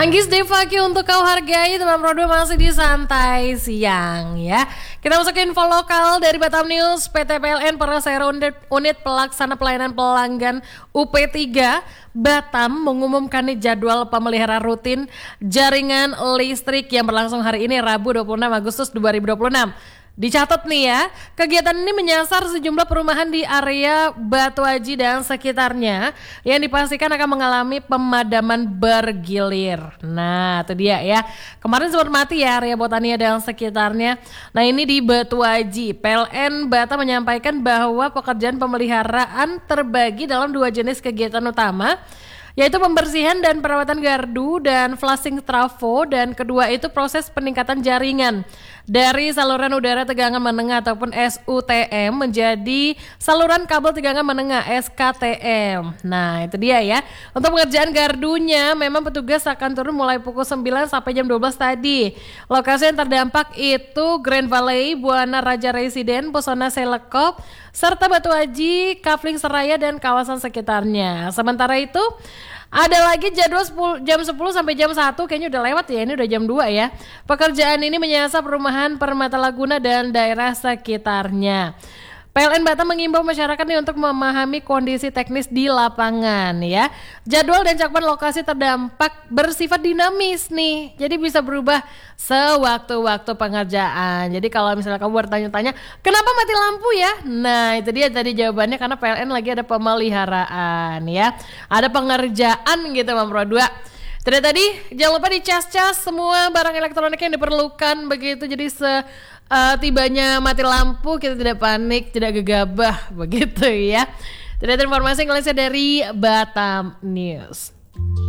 Anggis Devaki untuk kau hargai, teman Pro 2 masih di santai siang ya. Kita masuk ke info lokal dari Batam News. PT PLN Persero Unit Pelaksana Pelayanan Pelanggan UP3 Batam mengumumkan jadwal pemeliharaan rutin jaringan listrik yang berlangsung hari ini Rabu 26 Agustus 2026. Dicatat nih ya, kegiatan ini menyasar sejumlah perumahan di area Batu Aji dan sekitarnya yang dipastikan akan mengalami pemadaman bergilir. Nah itu dia ya, kemarin sempat mati ya area Botania dan sekitarnya. Nah ini di Batu Aji, PLN Batam menyampaikan bahwa pekerjaan pemeliharaan terbagi dalam dua jenis kegiatan utama, yaitu pembersihan dan perawatan gardu dan flushing trafo, dan kedua itu proses peningkatan jaringan dari saluran udara tegangan menengah ataupun SUTM menjadi saluran kabel tegangan menengah SKTM. Nah itu dia ya, untuk pengerjaan gardunya memang petugas akan turun mulai pukul 9 sampai jam 12 tadi. Lokasi yang terdampak itu Grand Valley, Buana Raja Residen, Pesona Selekop, serta Batu Aji, Kafling Seraya dan kawasan sekitarnya. Sementara itu ada lagi jadwal jam 10 sampai jam 1, kayaknya udah lewat ya, ini udah jam 2 ya. Pekerjaan ini menyasar perumahan Permata Laguna dan daerah sekitarnya. PLN Batam mengimbau masyarakat nih untuk memahami kondisi teknis di lapangan ya. Jadwal dan cakupan lokasi terdampak bersifat dinamis nih, jadi bisa berubah sewaktu-waktu pengerjaan. Jadi kalau misalnya kamu bertanya-tanya kenapa mati lampu ya, nah itu dia tadi jawabannya, karena PLN lagi ada pemeliharaan ya, ada pengerjaan gitu Mam Pro 2. Tadi jangan lupa dicas-cas semua barang elektronik yang diperlukan begitu, jadi tibanya mati lampu kita tidak panik, tidak gegabah begitu ya. Ternyata informasi yang dari Batam News.